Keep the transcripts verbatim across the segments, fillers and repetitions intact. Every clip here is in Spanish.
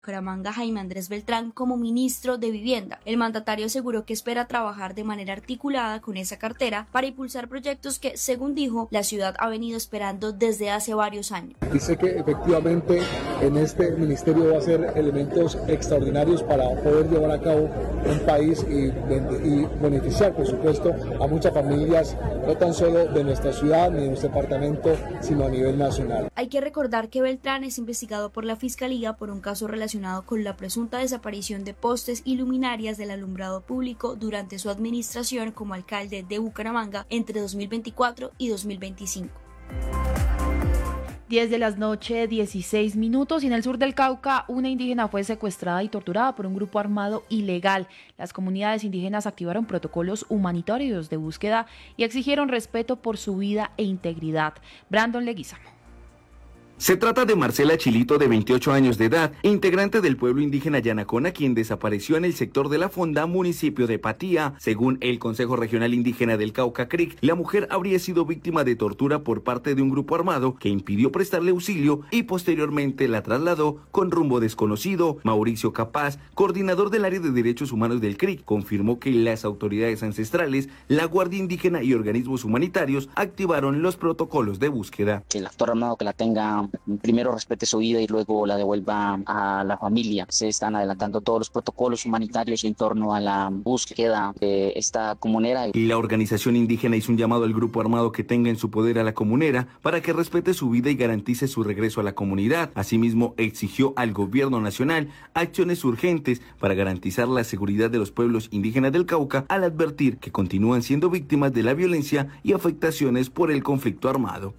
Bucaramanga, Jaime Andrés Beltrán, como ministro de Vivienda. El mandatario aseguró que espera trabajar de manera articulada con esa cartera para impulsar proyectos que, según dijo, la ciudad ha venido esperando desde hace varios años. Dice que efectivamente en este ministerio va a ser elementos extraordinarios para poder llevar a cabo un país y, y beneficiar, por supuesto, a muchas familias, no tan solo de nuestra ciudad ni de nuestro departamento, sino a nivel nacional. Hay que recordar que Beltrán es investigado por la Fiscalía por un caso relacionado con la presunta desaparición de postes y luminarias del alumbrado público durante su administración como alcalde de Bucaramanga entre dos mil veinticuatro y dos mil veinticinco. diez de la noche, dieciséis minutos, y en el sur del Cauca una indígena fue secuestrada y torturada por un grupo armado ilegal. Las comunidades indígenas activaron protocolos humanitarios de búsqueda y exigieron respeto por su vida e integridad. Brandon Leguizamo. Se trata de Marcela Chilito, de veintiocho años de edad, integrante del pueblo indígena Yanacona, quien desapareció en el sector de La Fonda, municipio de Patía. Según el Consejo Regional Indígena del Cauca C R I C, la mujer habría sido víctima de tortura por parte de un grupo armado que impidió prestarle auxilio y posteriormente la trasladó con rumbo desconocido. Mauricio Capaz, coordinador del área de derechos humanos del C R I C, confirmó que las autoridades ancestrales, la Guardia Indígena y organismos humanitarios activaron los protocolos de búsqueda. El actor armado que la tenga primero respete su vida y luego la devuelva a la familia. Se están adelantando todos los protocolos humanitarios en torno a la búsqueda de esta comunera. La organización indígena hizo un llamado al grupo armado que tenga en su poder a la comunera para que respete su vida y garantice su regreso a la comunidad. Asimismo, exigió al gobierno nacional acciones urgentes para garantizar la seguridad de los pueblos indígenas del Cauca, al advertir que continúan siendo víctimas de la violencia y afectaciones por el conflicto armado.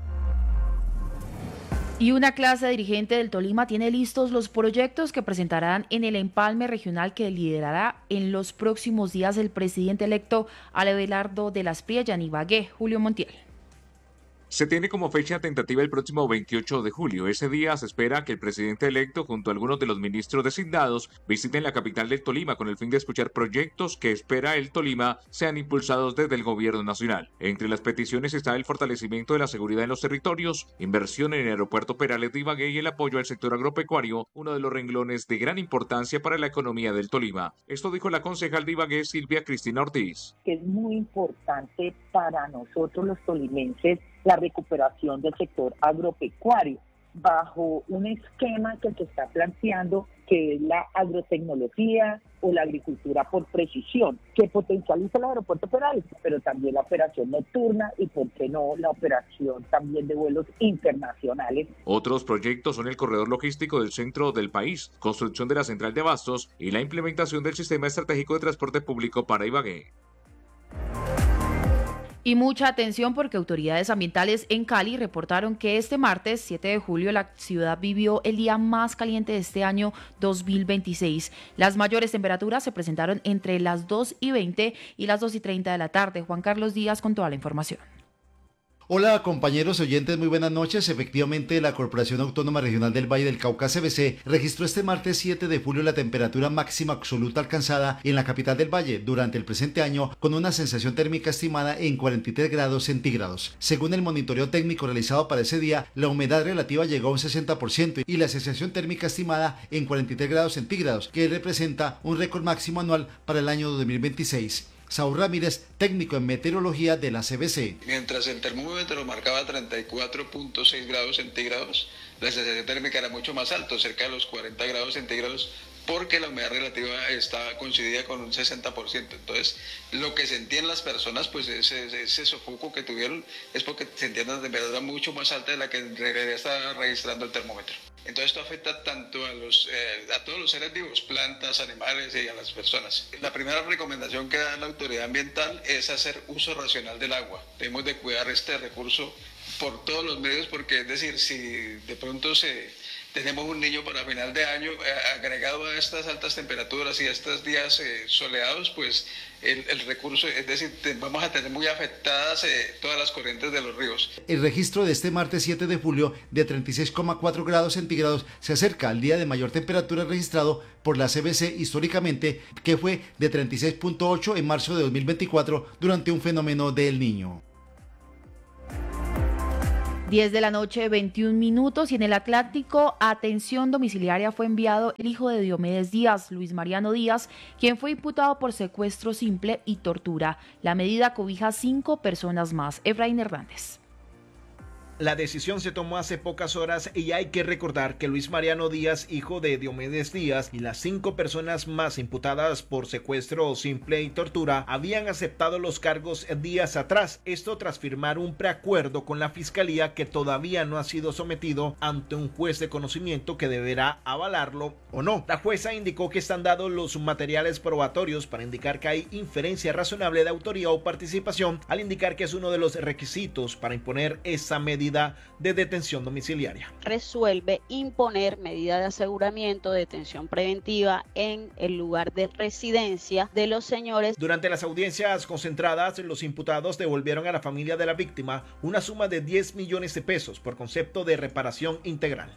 Y una clase dirigente del Tolima tiene listos los proyectos que presentarán en el empalme regional que liderará en los próximos días el presidente electo Abelardo de las Priella en Ibagué. Julio Montiel. Se tiene como fecha tentativa el próximo veintiocho de julio. Ese día se espera que el presidente electo junto a algunos de los ministros designados visiten la capital del Tolima con el fin de escuchar proyectos que espera el Tolima sean impulsados desde el gobierno nacional. Entre las peticiones está el fortalecimiento de la seguridad en los territorios, inversión en el aeropuerto Perales de Ibagué y el apoyo al sector agropecuario, uno de los renglones de gran importancia para la economía del Tolima. Esto dijo la concejal de Ibagué, Silvia Cristina Ortiz. Es muy importante para nosotros los tolimenses la recuperación del sector agropecuario bajo un esquema que se está planteando, que es la agrotecnología o la agricultura por precisión, que potencializa el aeropuerto Perales, pero también la operación nocturna y, por qué no, la operación también de vuelos internacionales. Otros proyectos son el corredor logístico del centro del país, construcción de la central de abastos y la implementación del sistema estratégico de transporte público para Ibagué. Y mucha atención porque autoridades ambientales en Cali reportaron que este martes siete de julio la ciudad vivió el día más caliente de este año dos mil veintiséis. Las mayores temperaturas se presentaron entre las dos y veinte y las dos y treinta de la tarde. Juan Carlos Díaz con toda la información. Hola compañeros oyentes, muy buenas noches. Efectivamente, la Corporación Autónoma Regional del Valle del Cauca, C V C, registró este martes siete de julio la temperatura máxima absoluta alcanzada en la capital del Valle durante el presente año, con una sensación térmica estimada en cuarenta y tres grados centígrados. Según el monitoreo técnico realizado para ese día, la humedad relativa llegó a un sesenta por ciento y la sensación térmica estimada en cuarenta y tres grados centígrados, que representa un récord máximo anual para el año dos mil veintiséis. Saúl Ramírez, técnico en meteorología de la C V C. Mientras el termómetro marcaba treinta y cuatro punto seis grados centígrados, la sensación térmica era mucho más alta, cerca de los cuarenta grados centígrados, porque la humedad relativa está coincidida con un sesenta por ciento. Entonces, lo que sentían las personas, pues ese, ese sofoco que tuvieron, es porque sentían una temperatura mucho más alta de la que en realidad está registrando el termómetro. Entonces, esto afecta tanto a, los, eh, a todos los seres vivos, plantas, animales y a las personas. La primera recomendación que da la autoridad ambiental es hacer uso racional del agua. Debemos de cuidar este recurso por todos los medios, porque es decir, si de pronto se... tenemos un niño para final de año, eh, agregado a estas altas temperaturas y a estos días eh, soleados, pues el, el recurso, es decir, te, vamos a tener muy afectadas eh, todas las corrientes de los ríos. El registro de este martes siete de julio de treinta y seis coma cuatro grados centígrados se acerca al día de mayor temperatura registrado por la C V C históricamente, que fue de treinta y seis punto ocho en marzo de dos mil veinticuatro durante un fenómeno de El Niño. diez de la noche, veintiún minutos, y en el Atlántico, atención domiciliaria, fue enviado el hijo de Diomedes Díaz, Luis Mariano Díaz, quien fue imputado por secuestro simple y tortura. La medida cobija cinco personas más. Efraín Hernández. La decisión se tomó hace pocas horas y hay que recordar que Luis Mariano Díaz, hijo de Diomedes Díaz, y las cinco personas más imputadas por secuestro simple y tortura habían aceptado los cargos días atrás, esto tras firmar un preacuerdo con la Fiscalía que todavía no ha sido sometido ante un juez de conocimiento que deberá avalarlo o no. La jueza indicó que están dados los materiales probatorios para indicar que hay inferencia razonable de autoría o participación, al indicar que es uno de los requisitos para imponer esa medida de detención domiciliaria. Resuelve imponer medida de aseguramiento de detención preventiva en el lugar de residencia de los señores. Durante las audiencias concentradas, los imputados devolvieron a la familia de la víctima una suma de diez millones de pesos por concepto de reparación integral.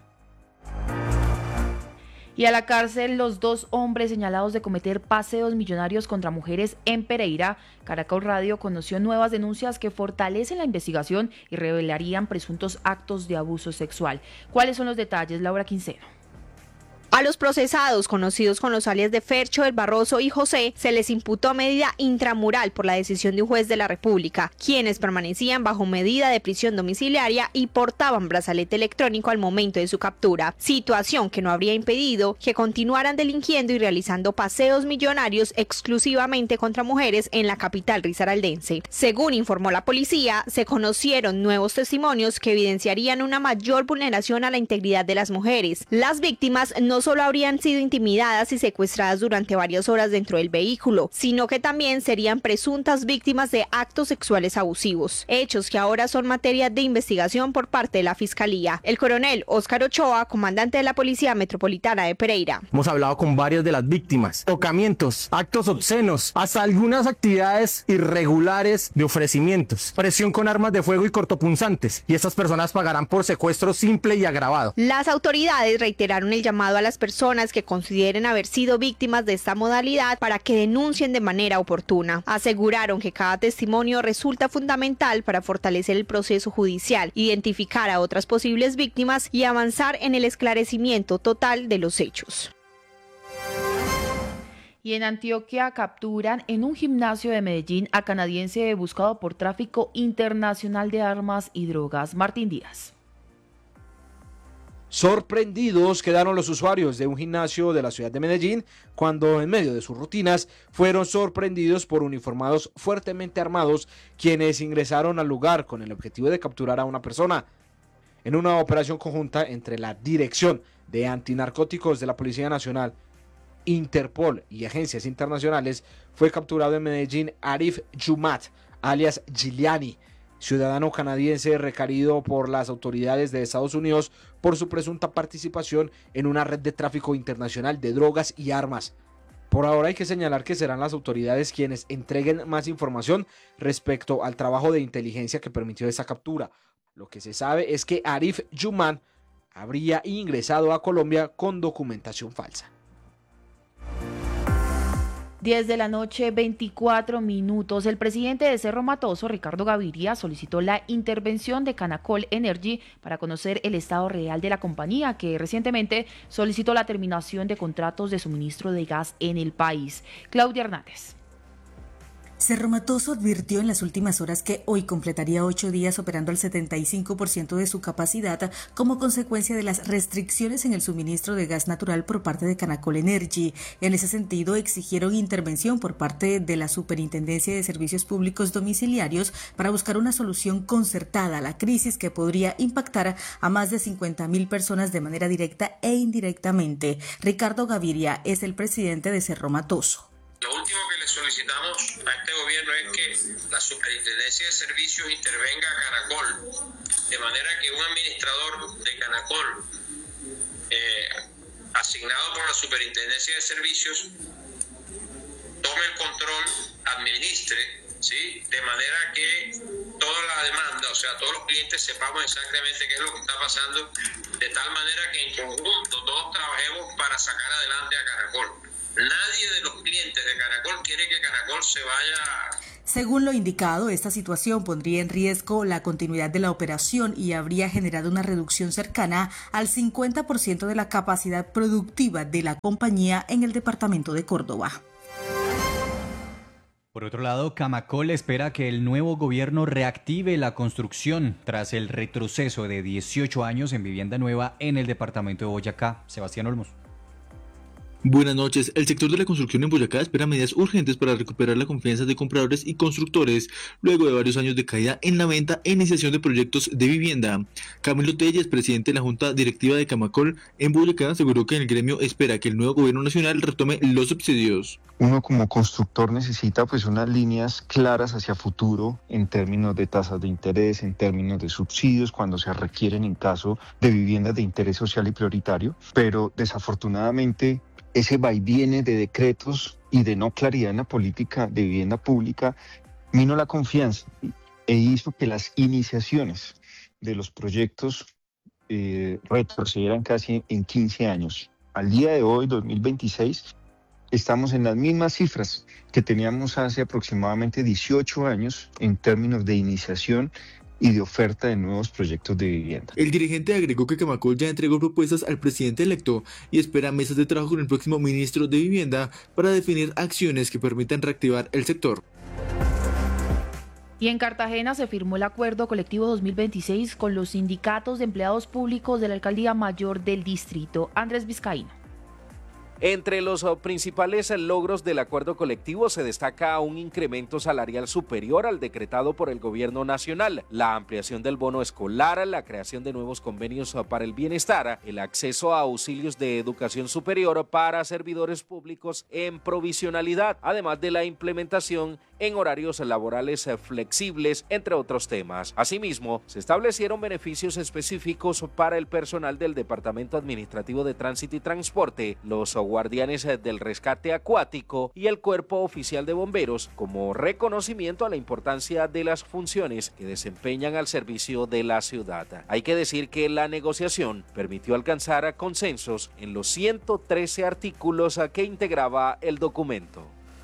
Y a la cárcel los dos hombres señalados de cometer paseos millonarios contra mujeres en Pereira. Caracol Radio conoció nuevas denuncias que fortalecen la investigación y revelarían presuntos actos de abuso sexual. ¿Cuáles son los detalles, Laura Quinceno? A los procesados, conocidos con los alias de Fercho, El Barroso y José, se les imputó medida intramural por la decisión de un juez de la República, quienes permanecían bajo medida de prisión domiciliaria y portaban brazalete electrónico al momento de su captura, situación que no habría impedido que continuaran delinquiendo y realizando paseos millonarios exclusivamente contra mujeres en la capital risaraldense. Según informó la policía, se conocieron nuevos testimonios que evidenciarían una mayor vulneración a la integridad de las mujeres. Las víctimas no solo habrían sido intimidadas y secuestradas durante varias horas dentro del vehículo, sino que también serían presuntas víctimas de actos sexuales abusivos, hechos que ahora son materia de investigación por parte de la Fiscalía. El coronel Óscar Ochoa, comandante de la Policía Metropolitana de Pereira. Hemos hablado con varias de las víctimas, tocamientos, actos obscenos, hasta algunas actividades irregulares de ofrecimientos, presión con armas de fuego y cortopunzantes, y estas personas pagarán por secuestro simple y agravado. Las autoridades reiteraron el llamado a las personas que consideren haber sido víctimas de esta modalidad para que denuncien de manera oportuna. Aseguraron que cada testimonio resulta fundamental para fortalecer el proceso judicial, identificar a otras posibles víctimas y avanzar en el esclarecimiento total de los hechos. Y en Antioquia capturan en un gimnasio de Medellín a canadiense buscado por tráfico internacional de armas y drogas. Martín Díaz. Sorprendidos quedaron los usuarios de un gimnasio de la ciudad de Medellín cuando en medio de sus rutinas fueron sorprendidos por uniformados fuertemente armados quienes ingresaron al lugar con el objetivo de capturar a una persona. En una operación conjunta entre la Dirección de Antinarcóticos de la Policía Nacional, Interpol y agencias internacionales, fue capturado en Medellín Arif Jumat, alias Giuliani, ciudadano canadiense requerido por las autoridades de Estados Unidos por su presunta participación en una red de tráfico internacional de drogas y armas. Por ahora hay que señalar que serán las autoridades quienes entreguen más información respecto al trabajo de inteligencia que permitió esa captura. Lo que se sabe es que Arif Juman habría ingresado a Colombia con documentación falsa. diez de la noche, veinticuatro minutos. El presidente de Cerro Matoso, Ricardo Gaviria, solicitó la intervención de Canacol Energy para conocer el estado real de la compañía, que recientemente solicitó la terminación de contratos de suministro de gas en el país. Claudia Hernández. Cerro Matoso advirtió en las últimas horas que hoy completaría ocho días operando al setenta y cinco por ciento de su capacidad como consecuencia de las restricciones en el suministro de gas natural por parte de Canacol Energy. En ese sentido, exigieron intervención por parte de la Superintendencia de Servicios Públicos Domiciliarios para buscar una solución concertada a la crisis que podría impactar a más de cincuenta mil personas de manera directa e indirectamente. Ricardo Gaviria es el presidente de Cerro Matoso. Lo último que le solicitamos a este gobierno es que la Superintendencia de Servicios intervenga a Canacol, de manera que un administrador de Canacol eh, asignado por la Superintendencia de Servicios tome el control, administre, ¿sí? De manera que toda la demanda, o sea, todos los clientes sepamos exactamente qué es lo que está pasando, de tal manera que en conjunto todos trabajemos para sacar adelante a Canacol. Nadie de los clientes de Canacol quiere que Canacol se vaya. Según lo indicado, esta situación pondría en riesgo la continuidad de la operación y habría generado una reducción cercana al cincuenta por ciento de la capacidad productiva de la compañía en el departamento de Córdoba. Por otro lado, Camacol espera que el nuevo gobierno reactive la construcción tras el retroceso de dieciocho años en vivienda nueva en el departamento de Boyacá. Sebastián Olmos. Buenas noches. El sector de la construcción en Boyacá espera medidas urgentes para recuperar la confianza de compradores y constructores luego de varios años de caída en la venta e iniciación de proyectos de vivienda. Camilo Telles, presidente de la Junta Directiva de Camacol en Boyacá, aseguró que el gremio espera que el nuevo gobierno nacional retome los subsidios. Uno como constructor necesita pues unas líneas claras hacia futuro en términos de tasas de interés, en términos de subsidios cuando se requieren en caso de viviendas de interés social y prioritario, pero desafortunadamente ese vaiviene de decretos y de no claridad en la política de vivienda pública minó la confianza e hizo que las iniciaciones de los proyectos eh, retrocedieran casi en quince años. Al día de hoy, dos mil veintiséis, estamos en las mismas cifras que teníamos hace aproximadamente dieciocho años en términos de iniciación y de oferta de nuevos proyectos de vivienda. El dirigente agregó que Camacol ya entregó propuestas al presidente electo y espera mesas de trabajo con el próximo ministro de Vivienda para definir acciones que permitan reactivar el sector. Y en Cartagena se firmó el Acuerdo Colectivo dos mil veintiséis con los sindicatos de empleados públicos de la Alcaldía Mayor del Distrito. Andrés Vizcaíno. Entre los principales logros del acuerdo colectivo se destaca un incremento salarial superior al decretado por el gobierno nacional, la ampliación del bono escolar, la creación de nuevos convenios para el bienestar, el acceso a auxilios de educación superior para servidores públicos en provisionalidad, además de la implementación en horarios laborales flexibles, entre otros temas. Asimismo, se establecieron beneficios específicos para el personal del Departamento Administrativo de Tránsito y Transporte, los guardianes del rescate acuático y el Cuerpo Oficial de Bomberos, como reconocimiento a la importancia de las funciones que desempeñan al servicio de la ciudad. Hay que decir que la negociación permitió alcanzar consensos en los ciento trece artículos que integraba el documento.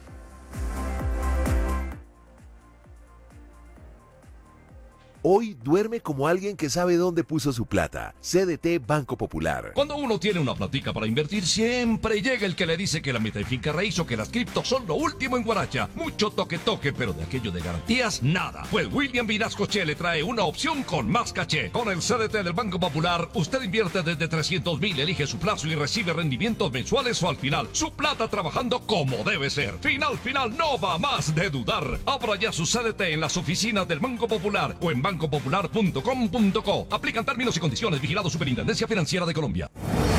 Hoy duerme como alguien que sabe dónde puso su plata. C D T Banco Popular. Cuando uno tiene una platica para invertir, siempre llega el que le dice que la meta y finca raíz o que las criptos son lo último en Guaracha. Mucho toque toque, pero de aquello de garantías, nada. Pues William Vinascoche le trae una opción con más caché. Con el C D T del Banco Popular, usted invierte desde trescientos mil, elige su plazo y recibe rendimientos mensuales o al final. Su plata trabajando como debe ser. Final, final, no va más de dudar. Abra ya su C D T en las oficinas del Banco Popular o en banco popular punto com punto co. Aplican términos y condiciones. Vigilado Superintendencia Financiera de Colombia.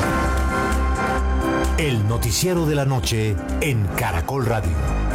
El noticiero de la noche en Caracol Radio.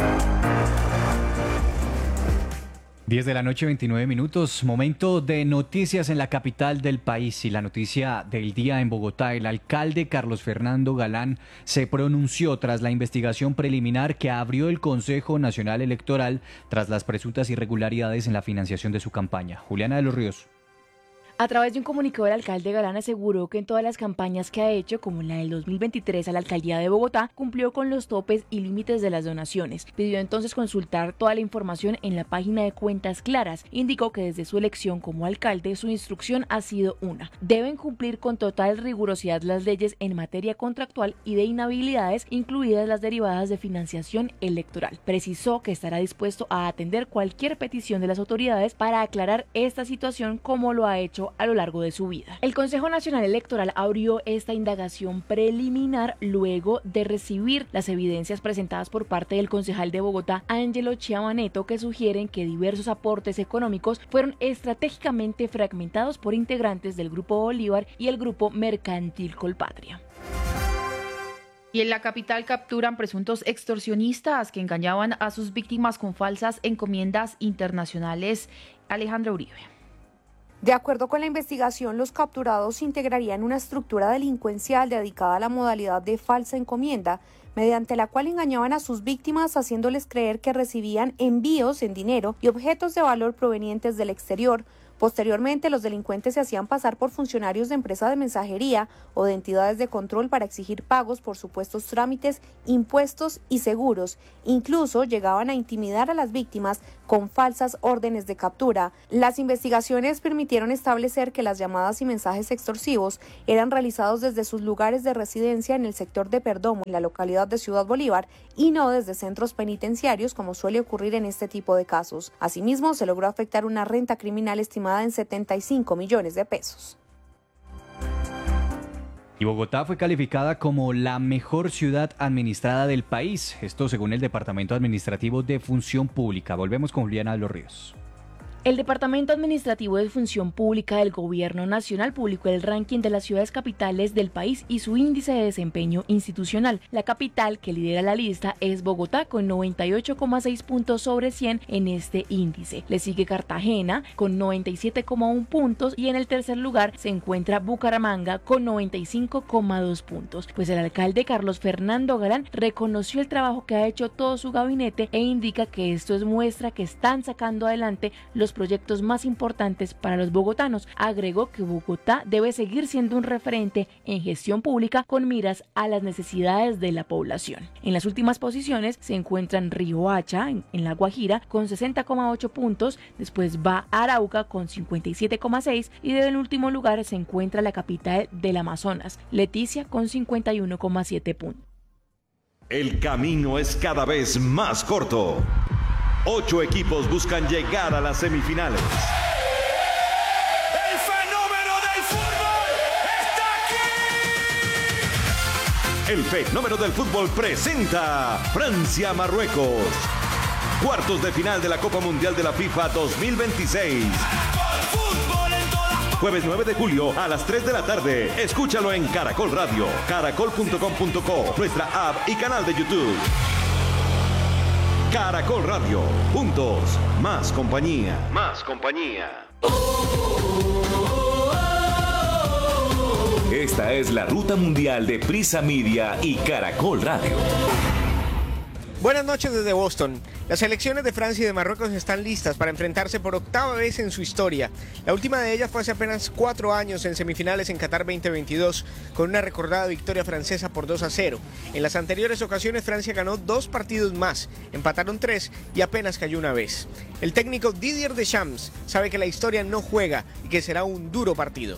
diez de la noche, veintinueve minutos, momento de noticias en la capital del país y la noticia del día en Bogotá. El alcalde Carlos Fernando Galán se pronunció tras la investigación preliminar que abrió el Consejo Nacional Electoral tras las presuntas irregularidades en la financiación de su campaña. Juliana de los Ríos. A través de un comunicado, el alcalde Galán aseguró que en todas las campañas que ha hecho, como la del dos mil veintitrés a la alcaldía de Bogotá, cumplió con los topes y límites de las donaciones. Pidió entonces consultar toda la información en la página de Cuentas Claras. Indicó que desde su elección como alcalde, su instrucción ha sido una: deben cumplir con total rigurosidad las leyes en materia contractual y de inhabilidades, incluidas las derivadas de financiación electoral. Precisó que estará dispuesto a atender cualquier petición de las autoridades para aclarar esta situación, como lo ha hecho a lo largo de su vida. El Consejo Nacional Electoral abrió esta indagación preliminar luego de recibir las evidencias presentadas por parte del concejal de Bogotá, Ángelo Chiamaneto, que sugieren que diversos aportes económicos fueron estratégicamente fragmentados por integrantes del Grupo Bolívar y el Grupo Mercantil Colpatria. Y en la capital capturan presuntos extorsionistas que engañaban a sus víctimas con falsas encomiendas internacionales. Alejandra Uribe. De acuerdo con la investigación, los capturados integrarían una estructura delincuencial dedicada a la modalidad de falsa encomienda, mediante la cual engañaban a sus víctimas haciéndoles creer que recibían envíos en dinero y objetos de valor provenientes del exterior, Posteriormente, los delincuentes se hacían pasar por funcionarios de empresas de mensajería o de entidades de control para exigir pagos por supuestos trámites, impuestos y seguros. Incluso llegaban a intimidar a las víctimas con falsas órdenes de captura. Las investigaciones permitieron establecer que las llamadas y mensajes extorsivos eran realizados desde sus lugares de residencia en el sector de Perdomo, en la localidad de Ciudad Bolívar, y no desde centros penitenciarios, como suele ocurrir en este tipo de casos. Asimismo, se logró afectar una renta criminal estimada en setenta y cinco millones de pesos. Y Bogotá fue calificada como la mejor ciudad administrada del país, esto según el Departamento Administrativo de Función Pública. Volvemos con Juliana de los Ríos. El Departamento Administrativo de Función Pública del Gobierno Nacional publicó el ranking de las ciudades capitales del país y su índice de desempeño institucional. La capital que lidera la lista es Bogotá, con noventa y ocho coma seis puntos sobre cien en este índice. Le sigue Cartagena con noventa y siete coma uno puntos y en el tercer lugar se encuentra Bucaramanga con noventa y cinco coma dos puntos. Pues el alcalde Carlos Fernando Galán reconoció el trabajo que ha hecho todo su gabinete e indica que esto es muestra que están sacando adelante los proyectos más importantes para los bogotanos. Agregó que Bogotá debe seguir siendo un referente en gestión pública con miras a las necesidades de la población. En las últimas posiciones se encuentran Riohacha en, en La Guajira con sesenta coma ocho puntos, después va Arauca con cincuenta y siete coma seis y en el último lugar se encuentra la capital del Amazonas, Leticia, con cincuenta y uno coma siete puntos. El camino es cada vez más corto. Ocho equipos buscan llegar a las semifinales. ¡El fenómeno del fútbol está aquí! El fenómeno del fútbol presenta Francia-Marruecos. Cuartos de final de la Copa Mundial de la FIFA dos mil veintiséis. Jueves nueve de julio a las tres de la tarde. Escúchalo en Caracol Radio, caracol punto com punto co, nuestra app y canal de YouTube. Caracol Radio, juntos, más compañía. Más compañía. Esta es la ruta mundial de Prisa Media y Caracol Radio. Buenas noches desde Boston. Las selecciones de Francia y de Marruecos están listas para enfrentarse por octava vez en su historia. La última de ellas fue hace apenas cuatro años en semifinales en Qatar veinte veintidós, con una recordada victoria francesa por dos a cero. En las anteriores ocasiones Francia ganó dos partidos más, empataron tres y apenas cayó una vez. El técnico Didier Deschamps sabe que la historia no juega y que será un duro partido.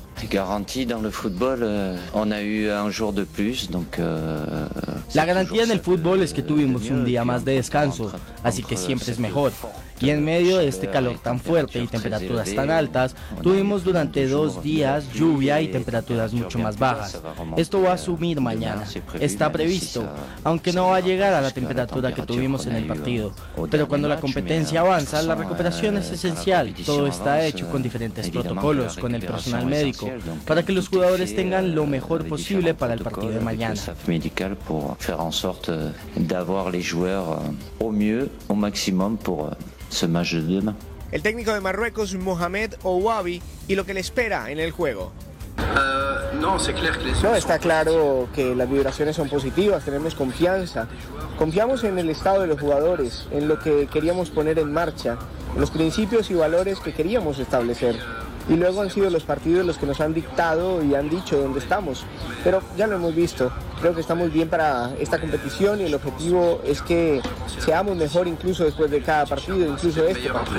La garantía en el fútbol es que tuvimos un día más de descanso, así que siempre es mejor. Y en medio de este calor tan fuerte y temperaturas tan altas, tuvimos durante dos días lluvia y temperaturas mucho más bajas. Esto va a subir mañana, está previsto, aunque no va a llegar a la temperatura que tuvimos en el partido. Pero cuando la competencia avanza, la recuperación es esencial. Todo está hecho con diferentes protocolos, con el personal médico, para que los jugadores tengan lo mejor posible para el partido de mañana. El técnico de Marruecos, Mohamed Ouabi, y lo que le espera en el juego. No, está claro que las vibraciones son positivas, tenemos confianza. Confiamos en el estado de los jugadores, en lo que queríamos poner en marcha, en los principios y valores que queríamos establecer. Y luego han sido los partidos los que nos han dictado y han dicho dónde estamos. Pero ya lo hemos visto. Creo que estamos bien para esta competición y el objetivo es que seamos mejor incluso después de cada partido, incluso este partido.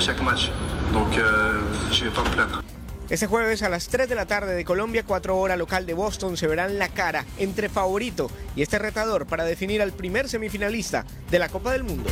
Este jueves a las tres de la tarde de Colombia, cuatro horas local de Boston, se verán la cara entre favorito y este retador para definir al primer semifinalista de la Copa del Mundo.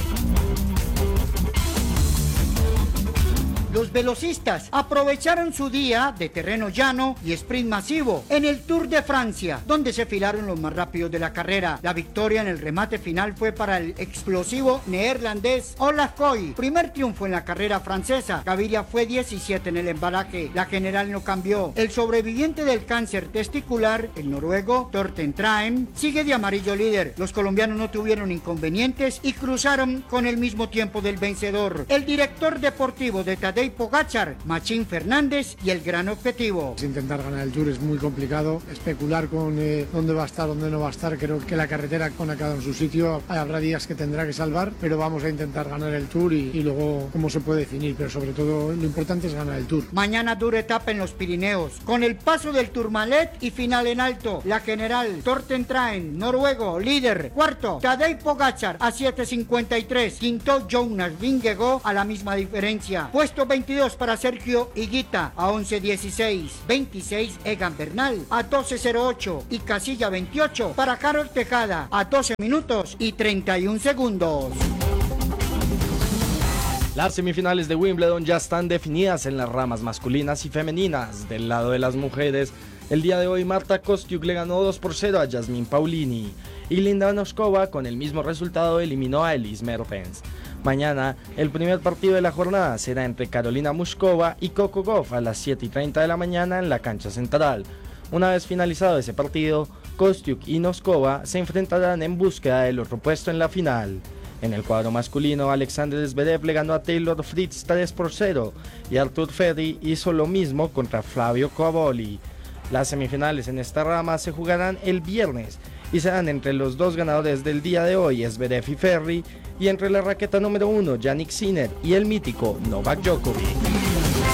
Los velocistas aprovecharon su día de terreno llano y sprint masivo en el Tour de Francia, donde se filaron los más rápidos de la carrera. La victoria en el remate final fue para el explosivo neerlandés Olaf Koy. Primer triunfo en la carrera francesa. Gaviria fue diecisiete en el embalaje. La general no cambió. El sobreviviente del cáncer testicular, el noruego Torsten Traen, sigue de amarillo líder. Los colombianos no tuvieron inconvenientes y cruzaron con el mismo tiempo del vencedor. El director deportivo de Tadej Tadej Pogačar, Machín Fernández y el gran objetivo. Intentar ganar el Tour es muy complicado, especular con eh, dónde va a estar, dónde no va a estar, creo que la carretera pone a cada en su sitio, habrá días que tendrá que salvar, pero vamos a intentar ganar el Tour y, y luego cómo se puede definir, pero sobre todo lo importante es ganar el Tour. Mañana dura etapa en los Pirineos, con el paso del Tourmalet y final en alto. La general Torten Traen, noruego, líder. Cuarto, Tadej Pogačar a siete cincuenta y tres. Quinto, Jonas Vingegaard a la misma diferencia. Puesto veintidós para Sergio Higuita a once dieciséis. veintiséis, Egan Bernal a doce cero ocho. Y casilla veintiocho para Carol Tejada a doce minutos y treinta y un segundos. Las semifinales de Wimbledon ya están definidas en las ramas masculinas y femeninas. Del lado de las mujeres, el día de hoy Marta Kostyuk le ganó dos por cero a Jasmine Paolini y Linda Noskova con el mismo resultado eliminó a Elise Mertens. Mañana, el primer partido de la jornada será entre Karolina Mushkova y Coco Gauff a las siete y treinta de la mañana en la cancha central. Una vez finalizado ese partido, Kostyuk y Noskova se enfrentarán en búsqueda del otro puesto en la final. En el cuadro masculino, Alexander Zverev le ganó a Taylor Fritz tres por cero y Arthur Ferry hizo lo mismo contra Flavio Cobolli. Las semifinales en esta rama se jugarán el viernes y serán entre los dos ganadores del día de hoy, Zverev y Ferry, y entre la raqueta número uno, Jannik Sinner, y el mítico Novak Djokovic.